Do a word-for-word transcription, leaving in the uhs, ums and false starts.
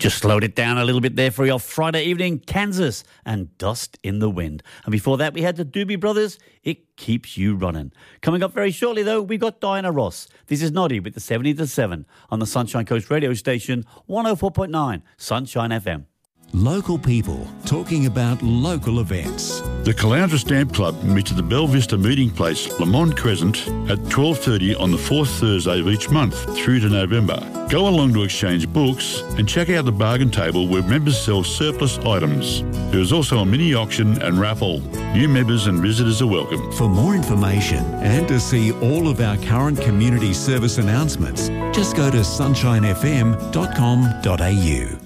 Just slowed it down a little bit there for your Friday evening, Kansas and Dust in the Wind. And before that, we had the Doobie Brothers, It Keeps You Running. Coming up very shortly, though, we've got Diana Ross. This is Noddy with the seventy to seven on the Sunshine Coast radio station, one oh four point nine Sunshine F M. Local people talking about local events. The Caloundra Stamp Club meets at the Belle Vista Meeting Place, Lamont Crescent, at twelve thirty on the fourth Thursday of each month through to November. Go along to exchange books and check out the bargain table where members sell surplus items. There is also a mini auction and raffle. New members and visitors are welcome. For more information and to see all of our current community service announcements, just go to sunshine f m dot com dot a u.